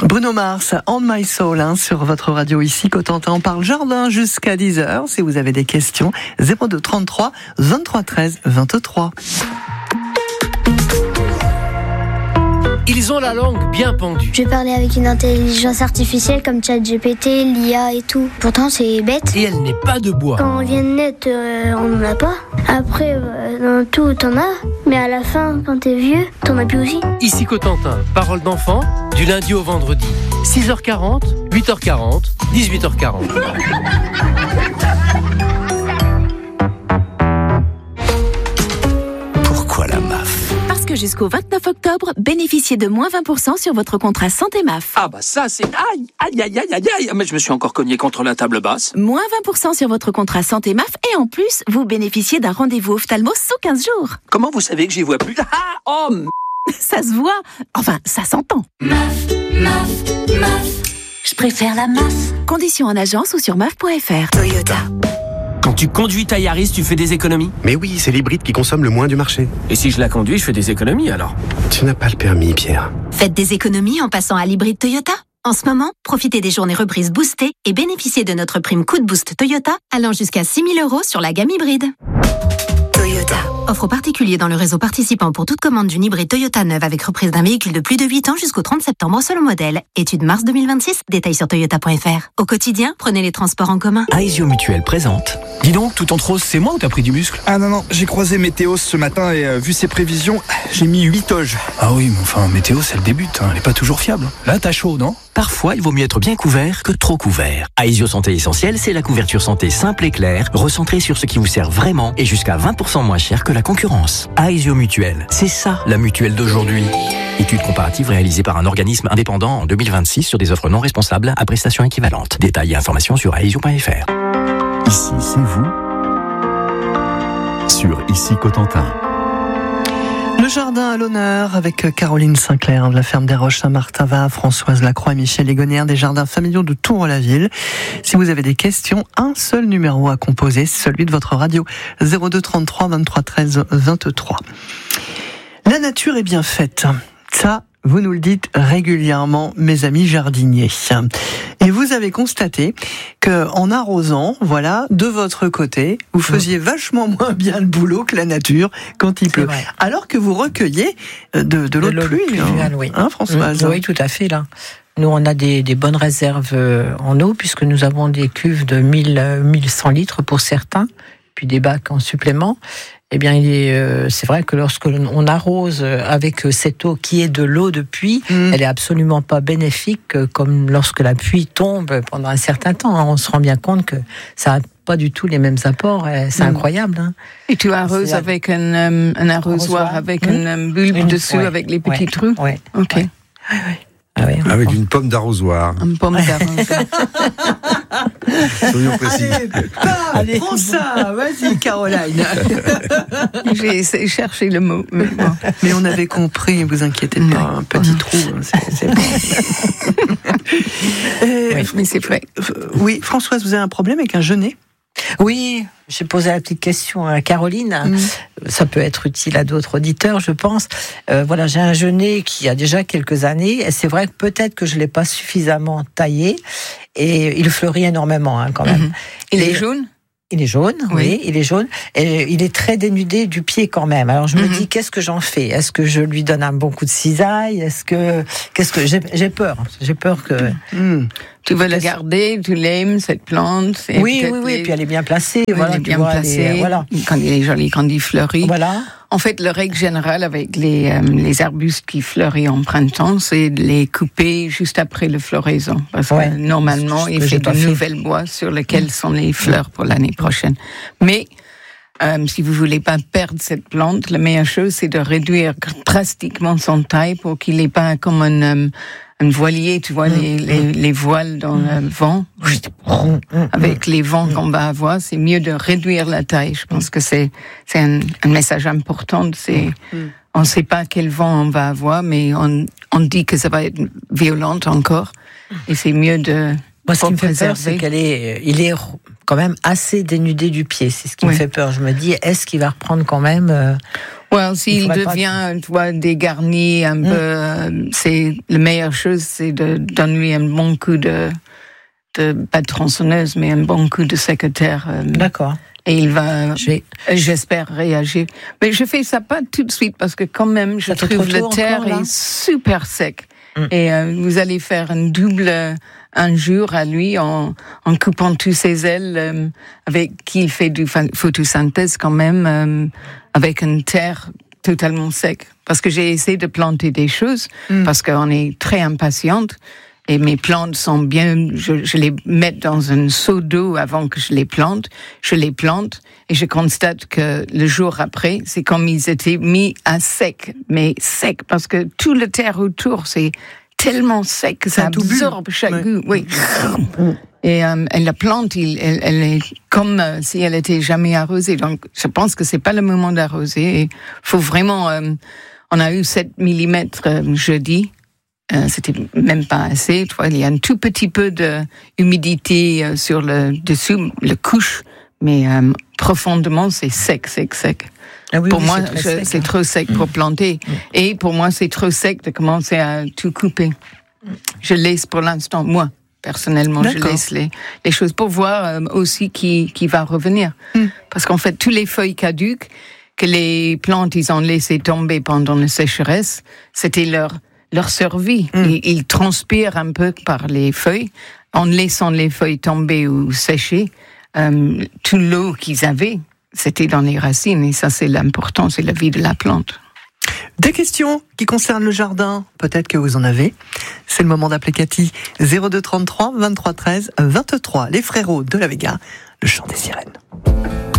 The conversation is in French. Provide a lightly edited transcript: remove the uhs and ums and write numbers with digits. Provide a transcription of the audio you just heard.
Bruno Mars, On My Soul, sur votre radio ici, Cotentin. On parle jardin jusqu'à 10h. Si vous avez des questions, 02 33 23 13 23. Ils ont la langue bien pendue. Je vais parler avec une intelligence artificielle comme ChatGPT, l'IA et tout. Pourtant, c'est bête. Et elle n'est pas de bois. Quand on vient de naître, on n'en a pas. Après, dans tout, t'en as. Mais à la fin, quand t'es vieux, t'en as plus aussi. Ici Cotentin, parole d'enfant, du lundi au vendredi. 6h40, 8h40, 18h40. Pourquoi la MAF ? Parce que jusqu'au 29 octobre, bénéficiez de moins 20% sur votre contrat santé MAF. Ah bah ça c'est... Aïe. Mais je me suis encore cogné contre la table basse. Moins 20% sur votre contrat santé MAF et en plus, vous bénéficiez d'un rendez-vous ophtalmo sous 15 jours. Comment vous savez que j'y vois plus? Ça se voit. Enfin, ça s'entend. MAF. Je préfère la MAF. Conditions en agence ou sur MAF.fr. Toyota. Quand tu conduis ta Yaris, tu fais des économies? Mais oui, c'est l'hybride qui consomme le moins du marché. Et si je la conduis, je fais des économies alors? Tu n'as pas le permis, Pierre. Faites des économies en passant à l'hybride Toyota. En ce moment, profitez des journées reprises boostées et bénéficiez de notre prime coup de boost Toyota allant jusqu'à 6 000 € sur la gamme hybride. Toyota. Offre aux particuliers dans le réseau participant pour toute commande d'une hybride Toyota neuve avec reprise d'un véhicule de plus de 8 ans jusqu'au 30 septembre selon modèle. Étude mars 2026, détails sur toyota.fr. Au quotidien, prenez les transports en commun. Aesio Mutuelle présente. Dis donc, tout entre rose, c'est moi ou t'as pris du muscle? Ah non, j'ai croisé Météo ce matin et vu ses prévisions, j'ai mis 8 oges. Ah oui, mais enfin, météo, c'est le début, elle est pas toujours fiable. Là, t'as chaud, non? Parfois, il vaut mieux être bien couvert que trop couvert. Aesio Santé Essentielle, c'est la couverture santé simple et claire, recentrée sur ce qui vous sert vraiment et jusqu'à 20% moins cher que la concurrence. Aesio Mutuelle, c'est ça la mutuelle d'aujourd'hui. Étude comparative réalisée par un organisme indépendant en 2026 sur des offres non responsables à prestations équivalentes. Détails et informations sur aesio.fr. Ici, c'est vous sur Ici Cotentin. Le jardin à l'honneur avec Caroline Sinclair de la ferme des Roches Saint-Martin-Va, Françoise Lacroix et Michel Egonnière des jardins familiaux de Tours-la-Ville. Si vous avez des questions, un seul numéro à composer, celui de votre radio, 02 33 23 13 23. La nature est bien faite. Ça, vous nous le dites régulièrement, mes amis jardiniers. Et vous avez constaté que en arrosant, voilà, de votre côté, vous faisiez vachement moins bien le boulot que la nature quand il pleut. Alors que vous recueillez de l'eau de pluie, oui. Françoise? Oui, tout à fait, là. Nous, on a des bonnes réserves en eau, puisque nous avons des cuves de 1100 litres pour certains, puis des bacs en supplément. Eh bien, c'est vrai que lorsque on arrose avec cette eau qui est de l'eau de pluie, elle est absolument pas bénéfique comme lorsque la pluie tombe pendant un certain temps. On se rend bien compte que ça n'a pas du tout les mêmes apports. C'est incroyable. Hein. Et tu arroses avec un arrosoir avec une bulbe dessus, avec les petits trous. Oui. Ok. Ouais. Avec une pomme d'arrosoir. Une pomme d'arrosoir. Soyons précis. Allez, prends ça, vas-y Caroline. J'ai essayé de chercher le mot. Mais on avait compris, vous inquiétez pas, un petit trou, c'est bon. Mais c'est vrai. Oui, Françoise, vous avez un problème avec un genêt? Oui, j'ai posé la petite question à Caroline. Ça peut être utile à d'autres auditeurs, je pense. Voilà, j'ai un genêt qui a déjà quelques années. Et c'est vrai que peut-être que je ne l'ai pas suffisamment taillé. Et il fleurit énormément, quand même. Il est jaune? Il est jaune, oui, il est jaune. Et il est très dénudé du pied quand même. Alors je me dis, qu'est-ce que j'en fais? Est-ce que je lui donne un bon coup de cisaille? Qu'est-ce que j'ai peur? J'ai peur que... Tu veux la garder, tu l'aimes, cette plante. Oui, et puis elle est bien placée. Oui, voilà, elle est bien placée. Voilà. Quand il est joli, quand il fleurit. Voilà. En fait, la règle générale avec les arbustes qui fleurissent en printemps, c'est de les couper juste après le floraison. Parce que normalement, il fait de nouvelles bois sur lesquelles sont les fleurs pour l'année prochaine. Mais si vous voulez pas perdre cette plante, la meilleure chose, c'est de réduire drastiquement son taille pour qu'il n'ait pas comme un voilier, tu vois, les voiles dans le vent. Avec les vents qu'on va avoir, c'est mieux de réduire la taille. Je pense que c'est un message important. On ne sait pas quel vent on va avoir, mais on dit que ça va être violent encore. Et c'est mieux de... Moi, ce qui me fait peur, c'est il est quand même assez dénudé du pied. C'est ce qui me fait peur. Je me dis, est-ce qu'il va reprendre quand même Ouais, s'il devient, dégarni un peu, c'est la meilleure chose, c'est de donner un bon coup pas de tronçonneuse, mais un bon coup de sécateur. D'accord. Et il va, j'espère, réagir. Mais je fais ça pas tout de suite parce que quand même, je trouve le terre est super sec. Et vous allez faire une double injure à lui en coupant tous ses ailes avec qui il fait du photosynthèse quand même avec une terre totalement sec. Parce que j'ai essayé de planter des choses parce qu'on est très impatiente. Et mes plantes sont bien, je les mets dans un seau d'eau avant que je les plante. Je les plante et je constate que le jour après, c'est comme ils étaient mis à sec. Mais sec, parce que tout le terre autour, c'est tellement sec que ça absorbe chaque goût. Oui. Et la plante, elle est comme si elle était jamais arrosée. Donc, je pense que c'est pas le moment d'arroser. Il faut vraiment, on a eu 7 mm jeudi. C'était même pas assez. Il y a un tout petit peu d'humidité sur le dessous, le couche, mais profondément c'est sec. Ah oui, pour moi, c'est trop sec pour planter. Et pour moi, c'est trop sec de commencer à tout couper. Je laisse pour l'instant, moi, personnellement, je laisse les choses pour voir aussi qui va revenir. Parce qu'en fait, tous les feuilles caduques que les plantes, ils ont laissé tomber pendant la sécheresse, c'était leur survie. Ils transpirent un peu par les feuilles. En laissant les feuilles tomber ou sécher, toute l'eau qu'ils avaient, c'était dans les racines. Et ça, c'est l'important, c'est la vie de la plante. Des questions qui concernent le jardin, peut-être que vous en avez. C'est le moment d'appeler Cathy. 02 33 23 13 23. Les frérots de la Vega, le chant des sirènes.